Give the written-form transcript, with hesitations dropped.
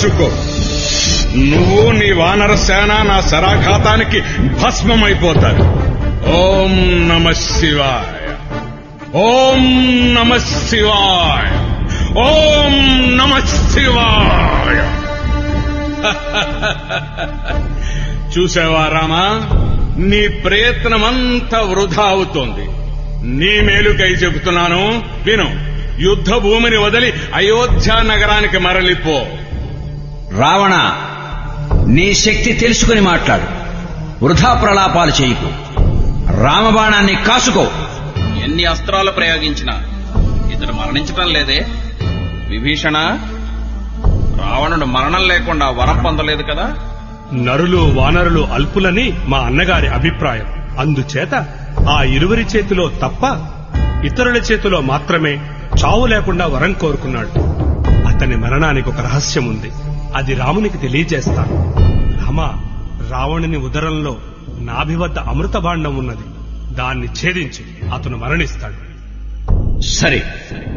తలంచుకో. నువ్వు నీ వానర సేన నా శరాఘాతానికి భస్మమైపోతారు. ఓం నమః శివాయ, ఓం నమః శివాయ, ఓం నమః శివాయ. చూసావా రామా, నీ ప్రయత్నమంతా వృధా అవుతోంది. నీ మేలుకై చెబుతున్నాను, విను. యుద్ధ భూమిని వదిలి అయోధ్య నగరానికి మరలిపో. రావణ, నీ శక్తి తెలుసుకుని మాట్లాడు. వృధా ప్రలాపాలు చేయకు. రామబాణాన్ని కాసుకో. ఎన్ని అస్త్రాలు ప్రయోగించినా ఇతడు మరణించటం లేదే. విభీషణ, రావణుడు మరణం లేకుండా వరం పొందలేదు కదా. నరులు వానరులు అల్పులని మా అన్నగారి అభిప్రాయం. అందుచేత ఆ ఇరువురి చేతిలో తప్ప ఇతరుల చేతిలో మాత్రమే చావు లేకుండా వరం కోరుకున్నాడు. అతని మరణానికి ఒక రహస్యం ఉంది. అది రామునికి తెలియజేస్తాను. రామా, రావణుని ఉదరంలో నాభి వద్ద అమృత భాండం ఉన్నది. దాన్ని ఛేదించి అతను మరణిస్తాడు. సరే,